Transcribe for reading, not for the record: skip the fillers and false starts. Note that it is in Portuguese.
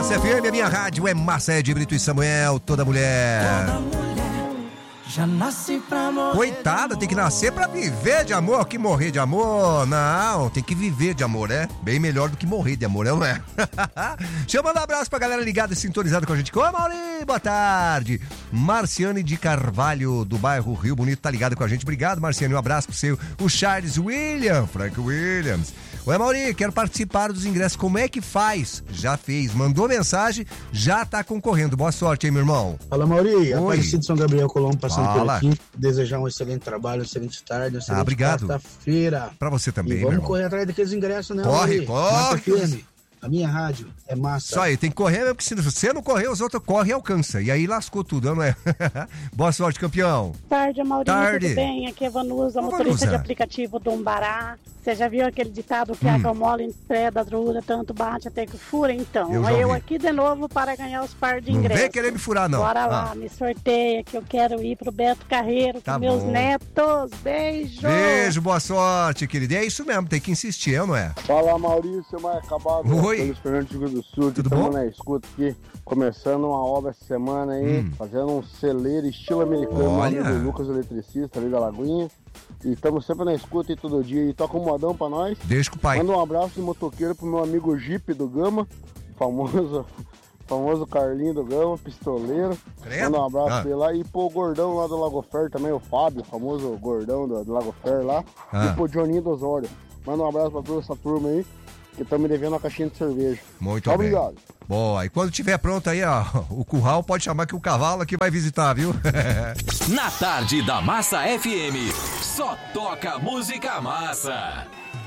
Massa FM, a minha rádio é Massa, de Brito e Samuel, toda mulher. Já nasce pra morrer. Coitada, tem que nascer pra viver de amor, que morrer de amor. Não, tem que viver de amor, é? Bem melhor do que morrer de amor, não é? Deixa eu mandar um abraço pra galera ligada e sintonizada com a gente. Ô, Mauri, boa tarde. Marciane de Carvalho, do bairro Rio Bonito, tá ligado com a gente. Obrigado, Marciane, um abraço pro seu. O Charles William, Frank Williams. Oi, Mauri, quero participar dos ingressos. Como é que faz? Já fez, mandou mensagem, já tá concorrendo. Boa sorte, hein, meu irmão? Fala, Mauri. Oi. Aparecido São Gabriel Colombo passando por Fala. aqui. Desejar um excelente trabalho, um excelente tarde, uma excelente obrigado. quarta-feira. Pra você também, E meu vamos irmão. correr atrás daqueles ingressos, né, Corre, Mauri? corre. Massa FM, a minha rádio é Massa. Isso aí, tem que correr, porque se você não correr, os outros correm e alcança. E aí lascou tudo, não é? Boa sorte, campeão. Tarde, Maurício, Tarde. tudo bem? Aqui é Vanusa, Ô, motorista Vanusa. de aplicativo do Umbará. Você já viu aquele ditado que água mole em pé da dura, tanto bate até que fura? Então, Eu já eu ouvi. aqui de novo para ganhar os par de Não ingressos. vem querer me furar, não. Bora Ah. lá, me sorteia que eu quero ir pro Beto Carreiro Tá com meus bom. netos. Beijo! Beijo, boa sorte, querido. E é isso mesmo, tem que insistir, não é? Fala, Maurício, mais acabado. Oi. Pelos Fernandes do Rio Grande do Sul. Tudo Estamos bom? na escuta aqui, começando uma obra essa semana aí, fazendo um celeiro estilo americano. Olha. Meu amigo Lucas, eletricista ali da Lagoinha. E estamos sempre na escuta aí todo dia. E toca um modão pra nós. Deixa com o pai. Manda um abraço de motoqueiro pro meu amigo Jeep do Gama, famoso Carlinho do Gama, pistoleiro. Credo. Manda um abraço Ah. pra ele lá. E pro gordão lá do Lago Fer também, o Fábio, famoso gordão do Lago Fer lá. Ah. E pro Joninho do Osório. Manda um abraço pra toda essa turma aí, que estão me devendo uma caixinha de cerveja. Muito Obrigado. bem. Boa, e quando tiver pronto aí, ó, o curral, pode chamar que o cavalo aqui vai visitar, viu? Na tarde da Massa FM, só toca música massa.